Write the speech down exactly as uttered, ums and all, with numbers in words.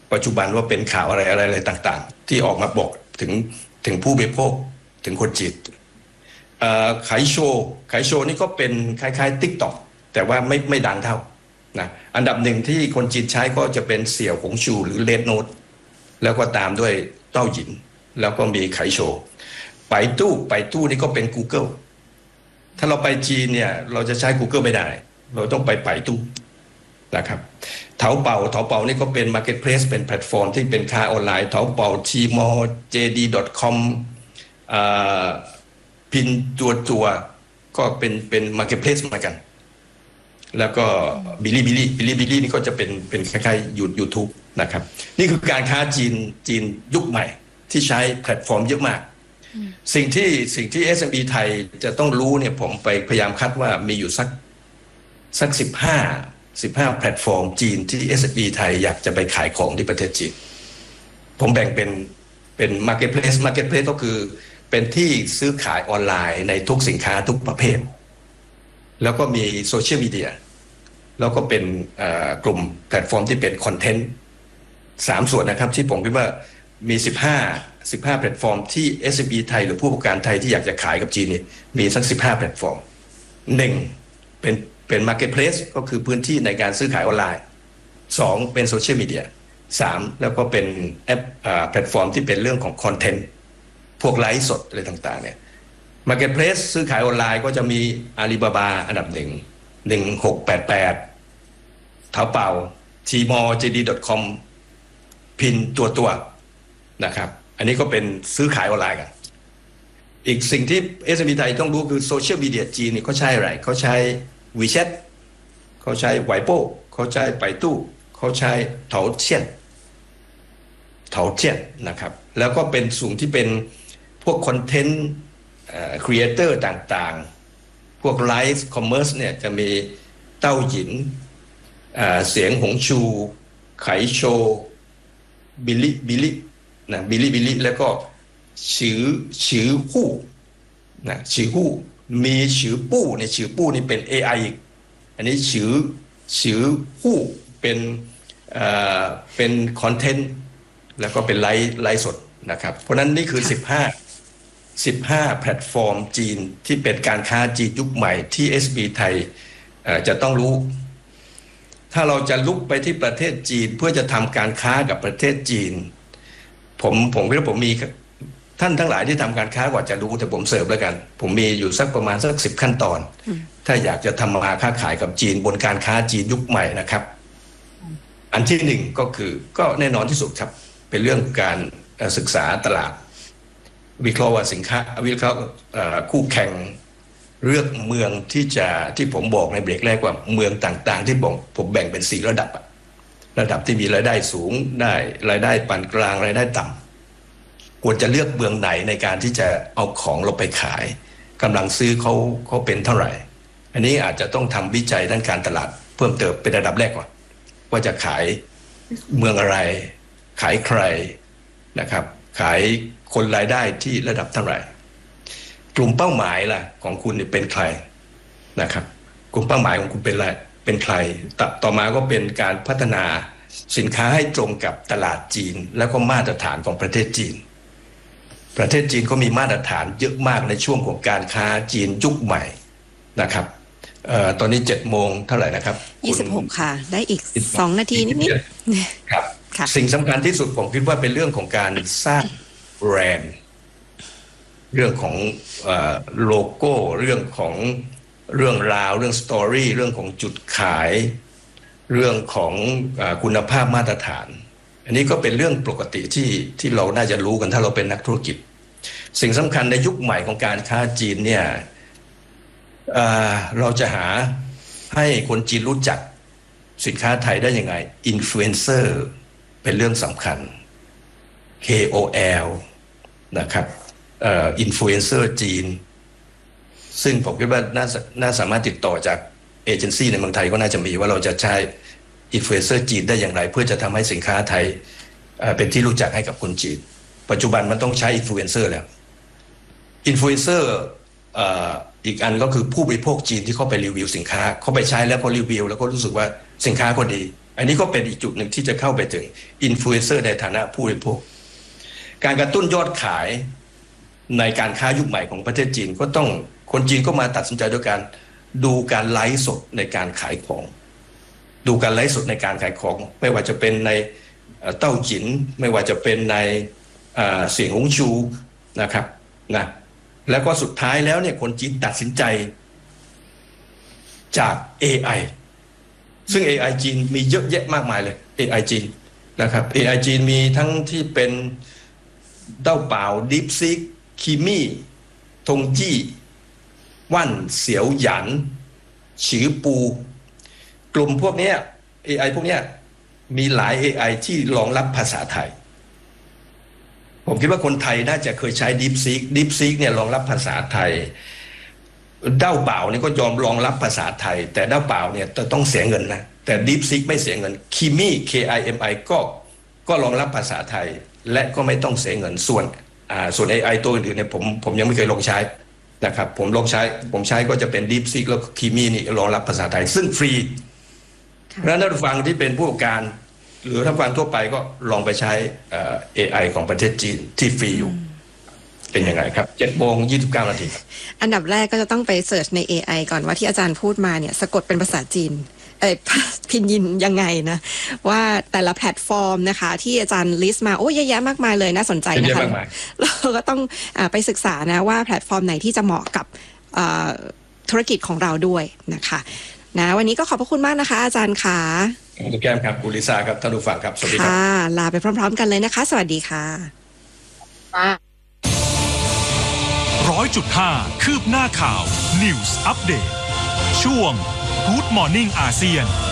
ปัจจุบันว่าเป็นข่าวอะไรอะไรอะไรต่างๆที่ออกมาบอกถึงถึงผู้บริโภคถึงคนจีนขายโชว์ขายโชว์นี่ก็เป็นคล้ายๆ TikTok แต่ว่าไม่ไม่ดังเท่านะอันดับหนึ่งที่คนจีนใช้ก็จะเป็นเสี่ยวหงชูหรือเลดโน e แล้วก็ตามด้วยเต้าหยินแล้วก็มีขายโชว์ไปตู้ไปตู้นี่ก็เป็น Google ถ้าเราไปจีนเนี่ยเราจะใช้ Google ไม่ได้เราต้องไปไปตู้นะครับเถาเป่าเถาเป่านี่ก็เป็น Marketplace เป็นแพลตฟอร์มที่เป็นค้าออนไลน์เถาเป่า ที เอ็ม อล เจ ดี ดอท คอม อ่าพินตัวตัวก็เป็นเป็น Marketplace เหมือนกันแล้วก็บิลลี่บิลลี่บิลลี่บิลลี่นี่ก็จะเป็นเป็นคล้ายๆยูทูบนะครับนี่คือการค้าจีนจีนยุคใหม่ที่ใช้แพลตฟอร์มเยอะมากสิ่งที่สิ่งที่ เอส เอ็ม อี ไทยจะต้องรู้เนี่ยผมไปพยายามคัดว่ามีอยู่สักสักสิบห้าสิบห้าแพลตฟอร์มจีนที่ เอส เอ็ม อี ไทยอยากจะไปขายของที่ประเทศจีนผมแบ่งเป็นเป็น Marketplace Marketplace ก็คือเป็นที่ซื้อขายออนไลน์ในทุกสินค้าทุกประเภทแล้วก็มีโซเชียลมีเดียแล้วก็เป็นกลุ่มแพลตฟอร์มที่เป็นคอนเทนต์สามส่วนนะครับที่ผมคิดว่ามีสิบห้า สิบห้าแพลตฟอร์มที่ เอส เอ็ม อี ไทยหรือผู้ประกอบการไทยที่อยากจะขายกับจีนนี่มีสักสิบห้าแพลตฟอร์มหนึ่งเป็นเป็น Marketplace ก็คือพื้นที่ในการซื้อขายออนไลน์สองเป็นโซเชียลมีเดียสามแล้วก็เป็นแอปแพลตฟอร์มที่เป็นเรื่องของคอนเทนต์พวกไลฟ์สดอะไรต่างๆเนี่ย Marketplace ซื้อขายออนไลน์ก็จะมี Alibaba อันดับหนึ่ง หนึ่งหกแปดแปดเถาเป่า ที เอ็ม อล เจ ดี ดอท คอม พินตัวตัวนะครับอันนี้ก็เป็นซื้อขายออนไลน์กันอีกสิ่งที่ เอส เอ็ม อี ไทยต้องรู้คือโซเชียลมีเดียจีนนี่เขาใช้อะไรเขาใช้ WeChat เขาใช้ไวโป้เขาใช้ไปตู้เขาใช้เถาเชี่ยนเถาเจี้ยนนะครับแล้วก็เป็นสูงที่เป็นพวกคอนเทนต์ครีเอเตอร์ต่างๆพวกไลฟ์คอมเมอร์สเนี่ยจะมีเต้าหยินเสียงหงชูไขโชบิลลี่บิลลี่นะบิลลี่บิลลี่แล้วก็ชือชือฮู้นะชือฮู้มีชือปู้เนี่ยชือปู้นี่เป็น เอ ไอ อีกอันนี้ชือชือฮู้เป็นเอ่อเป็นคอนเทนต์แล้วก็เป็นไลฟ์ไลฟ์สดนะครับเพราะนั้นนี่คือสิบห้า สิบห้าแพลตฟอร์มจีนที่เป็นการค้าจีนยุคใหม่ที่ เอส บี ไทยจะต้องรู้ถ้าเราจะลุกไปที่ประเทศจีนเพื่อจะทำการค้ากับประเทศจีนผมผมคิดว่าผมมีท่านทั้งหลายที่ทำการค้ากว่าจะรู้แต่ผมเสิร์ฟแล้วกันผมมีอยู่สักประมาณสักสิบขั้นตอนถ้าอยากจะทำมาค้าขายกับจีนบนการค้าจีนยุคใหม่นะครับอันที่หนึ่งก็คือก็แน่นอนที่สุดครับเป็นเรื่องการศึกษาตลาดวิเคราะห์ว่าสินค้าวิเคราะห์คู่แข่งเลือกเมืองที่จะที่ผมบอกในเบรกแรกว่าเมืองต่างๆที่ผมผมแบ่งเป็นสี่ระดับระดับที่มีรายได้สูงได้รายได้ปานกลางรายได้ต่ำควรจะเลือกเมืองไหนในการที่จะเอาของเราไปขายกำลังซื้อเขาเขาเป็นเท่าไหร่อันนี้อาจจะต้องทำวิจัยด้านการตลาดเพิ่มเติมเป็นระดับแรกก่อนว่าจะขายเมืองอะไรขายใครนะครับขายคนรายได้ที่ระดับเท่าไหร่กลุ่มเป้าหมายล่ะของคุณเป็นใครนะครับกลุ่มเป้าหมายของคุณเป็นอะไรเป็นใครต่อมาก็เป็นการพัฒนาสินค้าให้ตรงกับตลาดจีนแล้วก็มาตรฐานของประเทศจีนประเทศจีนก็มีมาตรฐานเยอะมากในช่วงของการค้าจีนยุคใหม่นะครับเอ่อตอนนี้เจ็ดโมงเท่าไหร่นะครับยี่สิบหกค่ะได้อีกสองนาทีนิดๆครับสิ่งสำคัญที่สุดผมคิดว่าเป็นเรื่องของการสร้างแบรนด์เรื่องของโลโก้เรื่องของเรื่องราวเรื่องสตอรี่เรื่องของจุดขายเรื่องของคุณภาพมาตรฐานอันนี้ก็เป็นเรื่องปกติที่ที่เราน่าจะรู้กันถ้าเราเป็นนักธุรกิจสิ่งสำคัญในยุคใหม่ของการค้าจีนเนี่ยเราจะหาให้คนจีนรู้จักสินค้าไทยได้ยังไงอินฟลูเอนเซอร์เป็นเรื่องสำคัญ เค โอ แอล นะครับเอ่ออินฟลูเอนเซอร์จีนซึ่งผมคิดว่าน่าน่าสามารถติดต่อจากเอเจนซี่ในเมืองไทยก็น่าจะมีว่าเราจะใช้อินฟลูเอนเซอร์จีนได้อย่างไรเพื่อจะทำให้สินค้าไทยเอ่อเป็นที่รู้จักให้กับคนจีนปัจจุบันมันต้องใช้อินฟลูเอนเซอร์แล้วอินฟลูเอนเซอร์เอ่ออีกอันก็คือผู้บริโภคจีนที่เข้าไปรีวิวสินค้าเขาไปใช้แล้วเขารีวิวแล้วก็รู้สึกว่าสินค้าก็ดีอันนี้ก็เป็นอีกจุดหนึ่งที่จะเข้าไปถึงอินฟลูเอนเซอร์ในฐานะผู้บริโภคการกระตุ้นยอดขายในการค้ายุคใหม่ของประเทศจีนก็ต้องคนจีนก็มาตัดสินใจด้วยการดูการไลฟ์สดในการขายของดูการไลฟ์สดในการขายของไม่ว่าจะเป็นในเต้าจิ๋นไม่ว่าจะเป็นในเสียงฮงชูนะครับนะแล้วก็สุดท้ายแล้วเนี่ยคนจีนตัดสินใจจาก เอ ไอ ซึ่ง เอ ไอ จีนมีเยอะแยะมากมายเลย เอ ไอ จีนนะครับ เอ ไอ จีนมีทั้งที่เป็นเต้าเปล่า DeepSeek คิมี่ทงจี้ว่านเสียวหยันฉือปูกลุ่มพวกนี้ เอ ไอ พวกนี้มีหลาย เอ ไอ ที่รองรับภาษาไทยผมคิดว่าคนไทยน่าจะเคยใช้ DeepSeek DeepSeek เนี่ยรองรับภาษาไทยเด้าเปล่านี่ก็ยอมรองรับภาษาไทยแต่เด้าเปล่าเนี่ยต้องเสียเงินนะแต่ DeepSeek ไม่เสียเงินคิมี่ เค ไอ เอ็ม ไอ ก็ก็รองรับภาษาไทยและก็ไม่ต้องเสียเงินส่วนอ่าส่วน เอ ไอ ตัวอื่นๆเนี่ยผมผมยังไม่เคยลองใช้นะครับผมลองใช้ผมใช้ก็จะเป็น DeepSeek แล้วคิมี่นี่รองรับภาษาไทยซึ่งฟรีแล้วท่านผู้ฟังที่เป็นผู้ประกอบการหรือท่านผู้ฟังทั่วไปก็ลองไปใช้ เอ ไอ ของประเทศจีนที่ฟรีอยู่เป็นยังไงครับเจ็ดโมงยี่สิบเก้านาทีอันดับแรกก็จะต้องไปเสิร์ชใน เอ ไอ ก่อนว่าที่อาจารย์พูดมาเนี่ยสะกดเป็นภาษาจีนเอ่อพินยินยังไงนะว่าแต่ละแพลตฟอร์มนะคะที่อาจารย์ลิสต์มาโอ้เยอะแยะมากมายเลยน่าสนใจนะคะเราก็ต้องไปศึกษานะว่าแพลตฟอร์มไหนที่จะเหมาะกับธุรกิจของเราด้วยนะคะนะวันนี้ก็ขอบพระคุณมากนะคะอาจารย์ค่ะคุณแก้มครับคุณลิซ่าครับท่านผู้ฟังครับสวัสดีครับค่ะลาไปพร้อมๆกันเลยนะคะสวัสดีค่ะร้อยจุดห้าคืบหน้าข่าว News Update ช่วง Good Morning อาเซียน